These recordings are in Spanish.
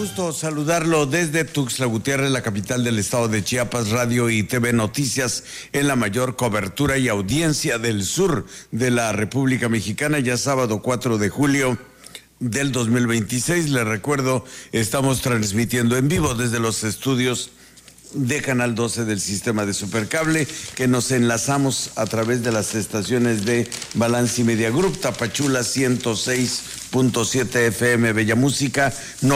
Gusto saludarlo desde Tuxtla Gutiérrez, la capital del estado de Chiapas, Radio y TV Noticias en la mayor cobertura y audiencia del sur de la República Mexicana. Ya sábado 4 de julio del 2026, les recuerdo, estamos transmitiendo en vivo desde los estudios de Canal 12 del sistema de Supercable, que nos enlazamos a través de las estaciones de Balance y Media Group, Tapachula 106.7 FM, Bella Música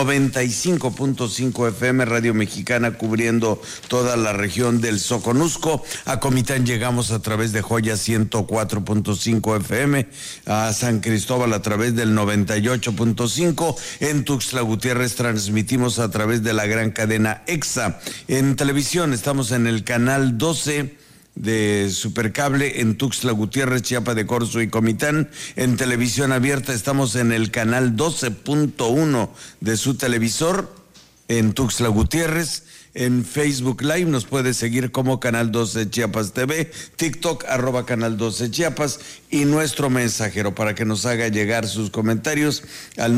95.5 FM, Radio Mexicana cubriendo toda la región del Soconusco. A Comitán llegamos a través de Joya 104.5 FM, a San Cristóbal a través del 98.5, en Tuxtla Gutiérrez transmitimos a través de la gran cadena EXA. En televisión estamos en el canal 12 de Supercable en Tuxtla Gutiérrez, Chiapa de Corzo y Comitán. En televisión abierta estamos en el canal 12.1 de su televisor en Tuxtla Gutiérrez. En Facebook Live nos puede seguir como Canal 12 Chiapas TV, TikTok @Canal 12 Chiapas y nuestro mensajero para que nos haga llegar sus comentarios al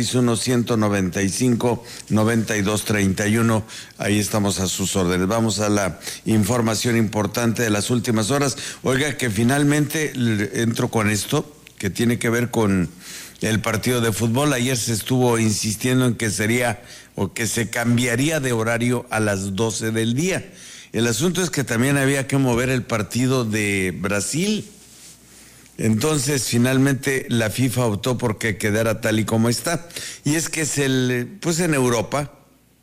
961-195-9231. Ahí estamos a sus órdenes. Vamos a la información importante de las últimas horas. Oiga, que finalmente entro con esto que tiene que ver con el partido de fútbol. Ayer se estuvo insistiendo en que sería o que se cambiaría de horario a las 12 del día. El asunto es que también había que mover el partido de Brasil. Entonces, finalmente la FIFA optó por que quedara tal y como está. Y es que pues en Europa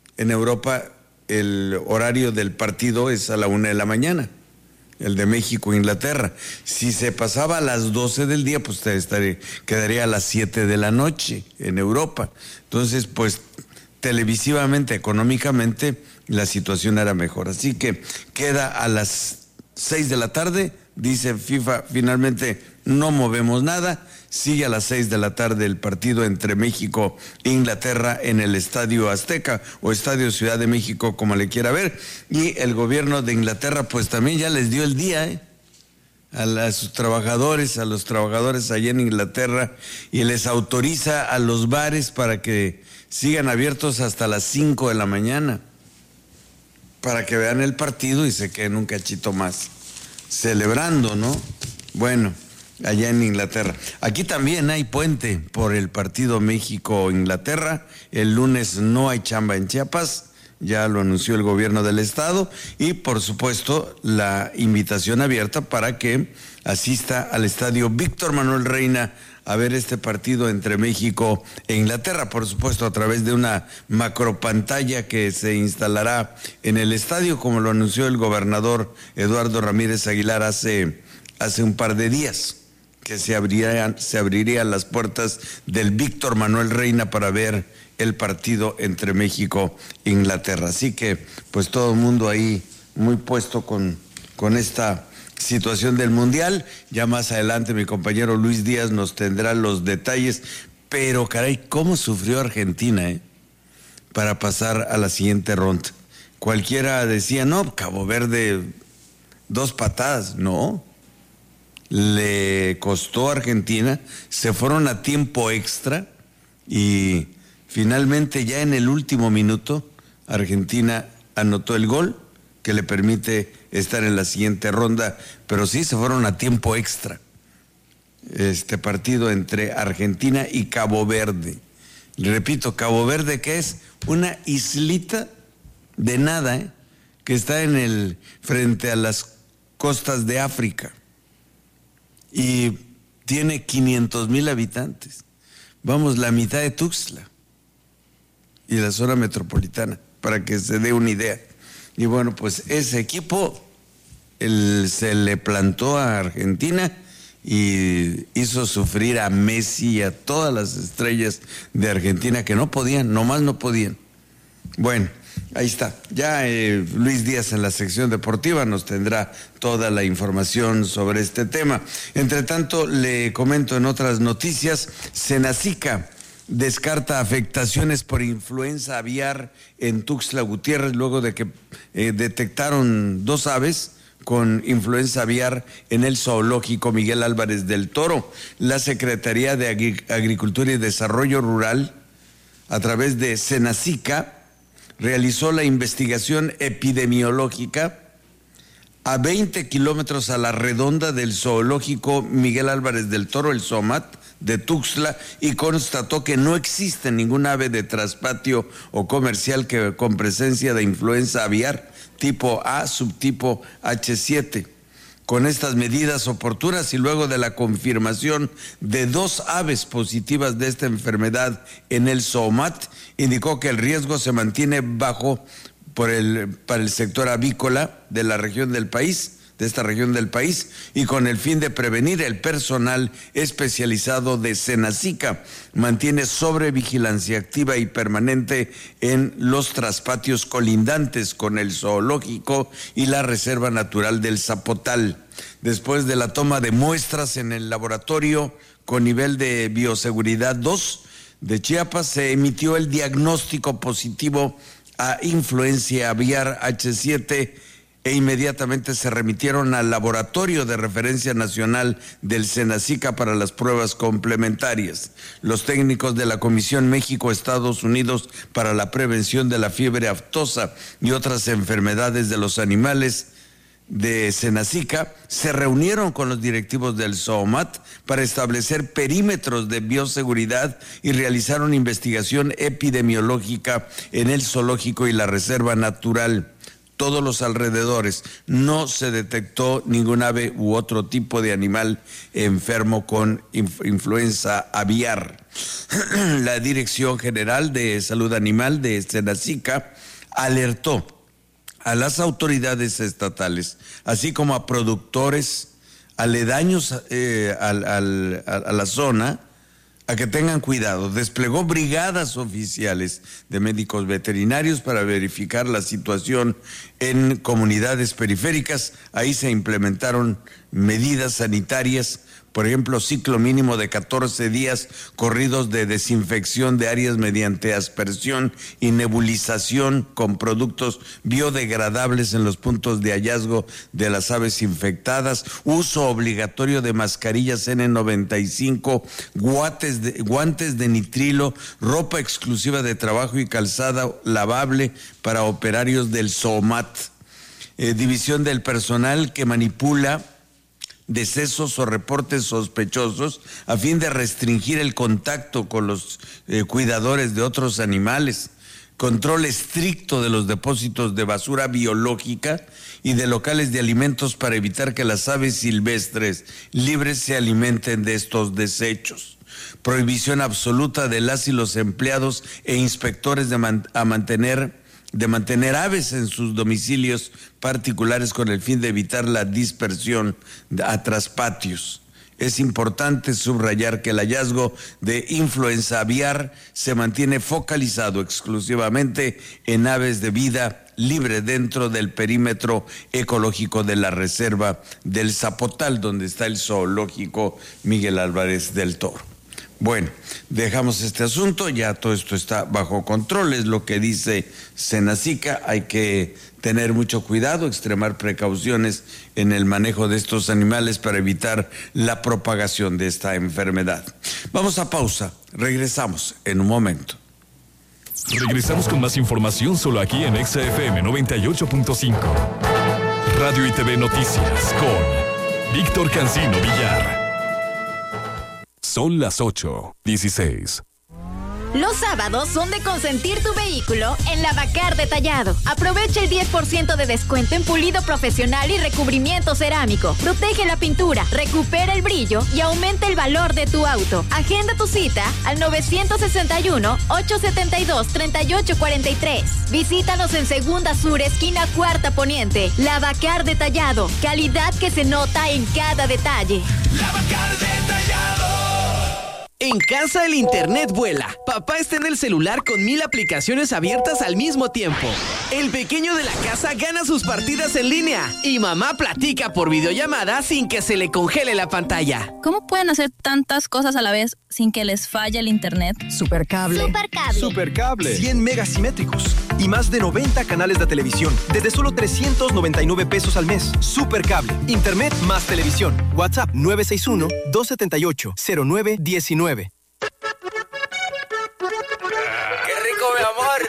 el horario del partido es a la 1 de la mañana. El de México-Inglaterra. Si se pasaba a las 12 del día, pues quedaría a las 7 de la noche en Europa. Entonces, pues televisivamente, económicamente, la situación era mejor. Así que queda a las 6 de la tarde, dice FIFA, finalmente no movemos nada. Sigue a las 6 de la tarde el partido entre México e Inglaterra en el Estadio Azteca o Estadio Ciudad de México, como le quiera ver. Y el gobierno de Inglaterra pues también ya les dio el día a los trabajadores allá en Inglaterra, y les autoriza a los bares para que sigan abiertos hasta las 5 de la mañana para que vean el partido y se queden un cachito más celebrando, ¿no? Bueno, allá en Inglaterra. Aquí también hay puente por el partido México-Inglaterra. El lunes no hay chamba en Chiapas, ya lo anunció el gobierno del estado, y por supuesto la invitación abierta para que asista al estadio Víctor Manuel Reina a ver este partido entre México e Inglaterra, por supuesto a través de una macropantalla que se instalará en el estadio, como lo anunció el gobernador Eduardo Ramírez Aguilar hace un par de días, que se abrirían las puertas del Víctor Manuel Reina para ver el partido entre México e Inglaterra. Así que pues todo el mundo ahí muy puesto con esta situación del Mundial. Ya más adelante mi compañero Luis Díaz nos tendrá los detalles, pero caray, cómo sufrió Argentina para pasar a la siguiente ronda. Cualquiera decía, no, Cabo Verde 2 patadas, no. Le costó a Argentina, se fueron a tiempo extra y finalmente ya en el último minuto Argentina anotó el gol que le permite estar en la siguiente ronda, pero sí se fueron a tiempo extra. Este partido entre Argentina y Cabo Verde. Repito, Cabo Verde, que es una islita de nada, que está frente a las costas de África. Y tiene 500,000 habitantes. Vamos, la mitad de Tuxtla y la zona metropolitana, para que se dé una idea. Y bueno, pues ese equipo se le plantó a Argentina y hizo sufrir a Messi y a todas las estrellas de Argentina que no podían, nomás no podían. Bueno, ahí está. Ya Luis Díaz en la sección deportiva nos tendrá toda la información sobre este tema. Entre tanto, le comento en otras noticias, Senacica descarta afectaciones por influenza aviar en Tuxtla Gutiérrez luego de que detectaron 2 aves con influenza aviar en el zoológico Miguel Álvarez del Toro. La Secretaría de Agricultura y Desarrollo Rural a través de Senacica, realizó la investigación epidemiológica a 20 kilómetros a la redonda del zoológico Miguel Álvarez del Toro, el ZOMAT, de Tuxtla, y constató que no existe ningún ave de traspatio o comercial con presencia de influenza aviar tipo A, subtipo H7. Con estas medidas oportunas y luego de la confirmación de 2 aves positivas de esta enfermedad en el ZOMAT, indicó que el riesgo se mantiene bajo para el sector avícola de la región del país, de esta región del país, y con el fin de prevenir, el personal especializado de Senacica mantiene sobrevigilancia activa y permanente en los traspatios colindantes con el zoológico y la Reserva Natural del Zapotal. Después de la toma de muestras en el laboratorio con nivel de bioseguridad 2 de Chiapas, se emitió el diagnóstico positivo a influencia aviar H7 e inmediatamente se remitieron al Laboratorio de Referencia Nacional del Senacica para las pruebas complementarias. Los técnicos de la Comisión México-Estados Unidos para la Prevención de la Fiebre Aftosa y otras enfermedades de los animales de Senacica se reunieron con los directivos del ZOMAT para establecer perímetros de bioseguridad y realizar una investigación epidemiológica en el zoológico y la reserva natural. Todos los alrededores, no se detectó ningún ave u otro tipo de animal enfermo con influenza aviar. La Dirección General de Salud Animal de Senacica alertó a las autoridades estatales, así como a productores aledaños a la zona, a que tengan cuidado. Desplegó brigadas oficiales de médicos veterinarios para verificar la situación en comunidades periféricas. Ahí se implementaron medidas sanitarias, por ejemplo, ciclo mínimo de 14 días corridos de desinfección de áreas mediante aspersión y nebulización con productos biodegradables en los puntos de hallazgo de las aves infectadas, uso obligatorio de mascarillas N95, guantes de nitrilo, ropa exclusiva de trabajo y calzada lavable para operarios del ZOMAT. División del personal que manipula decesos o reportes sospechosos a fin de restringir el contacto con los cuidadores de otros animales, control estricto de los depósitos de basura biológica y de locales de alimentos para evitar que las aves silvestres libres se alimenten de estos desechos. Prohibición absoluta de las y los empleados e inspectores de mantener aves en sus domicilios particulares con el fin de evitar la dispersión a traspatios. Es importante subrayar que el hallazgo de influenza aviar se mantiene focalizado exclusivamente en aves de vida libre dentro del perímetro ecológico de la Reserva del Zapotal, donde está el zoológico Miguel Álvarez del Toro. Bueno, dejamos este asunto, ya todo esto está bajo control, es lo que dice Senacica. Hay que tener mucho cuidado, extremar precauciones en el manejo de estos animales para evitar la propagación de esta enfermedad. Vamos a pausa, regresamos en un momento. Regresamos con más información solo aquí en XFM 98.5. Radio y TV Noticias con Víctor Cancino Villar. Son las 8:16. Los sábados son de consentir tu vehículo en Lavacar Detallado. Aprovecha el 10% de descuento en pulido profesional y recubrimiento cerámico. Protege la pintura, recupera el brillo y aumenta el valor de tu auto. Agenda tu cita al 961-872-3843. Visítanos en Segunda Sur, esquina Cuarta Poniente. Lavacar Detallado. Calidad que se nota en cada detalle. Lavacar Detallado. En casa el internet vuela. Papá está en el celular con 1000 aplicaciones abiertas al mismo tiempo. El pequeño de la casa gana sus partidas en línea. Y mamá platica por videollamada sin que se le congele la pantalla. ¿Cómo pueden hacer tantas cosas a la vez sin que les falle el internet? Supercable. Supercable. 100 megas simétricos y más de 90 canales de televisión desde solo 399 pesos al mes. Supercable. Internet más televisión. WhatsApp 961-278-0919. ¡Qué rico, mi amor!